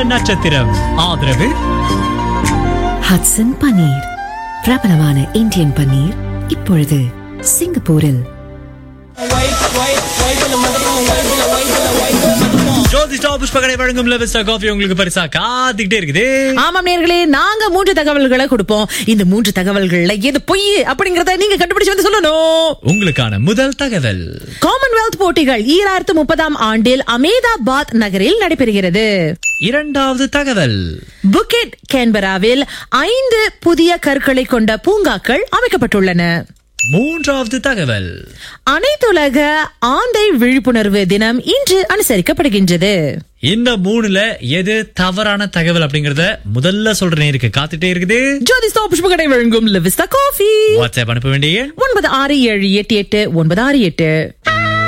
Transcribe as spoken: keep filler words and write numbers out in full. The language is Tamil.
கால நட்சத்திரம். ஆதரவு ஹட்சன் பன்னீர், பிரபலமான இந்தியன் பன்னீர், இப்பொழுது சிங்கப்பூரில். ஜோதிஷ்டா புஷ்பகடை வழங்கும் லெவஸ்டா காஃபி உங்களுக்கு பரிசா காத்துக்கிட்டே இருக்குது. ஆமாம் நேயர்களே, நாங்க மூன்று தகவல்களை கொடுப்போம். இந்த மூன்று தகவல்கள்ல எது பொய் அப்படிங்கறத நீங்க கண்டுபிடிச்சு வந்து சொல்லணும். உங்களுக்கான முதல் தகவல், காமன்வெல்த் போட்டிகள் ஈராயிரத்து முப்பதாம் ஆண்டில் அமேதாபாத் நகரில் நடைபெறுகிறது. இரண்டாவது தகவல், புக்கெட் கேன்பராவில் ஐந்து புதிய கற்களை கொண்ட பூங்காக்கள் அமைக்கப்பட்டுள்ளன. மூன்றாவது தகவல், அனைத்துலக ஆந்தை விழிப்புணர்வு தினம் இன்று அனுசரிக்கப்படுகின்றது. இந்த மூணுல எது தவறான தகவல் அப்படிங்கறத முதல்ல சொல்ற நேருக்கு காத்துட்டே இருக்குது. ஜோதிஷ்டா புஷ்பகடை வழங்கும் லெவிஸ்டா காஃபி. வாட்ஸ்அப் அனுப்ப வேண்டிய ஒன்பது ஆறு ஏழு எட்டு எட்டு ஒன்பது ஆறு எட்டு.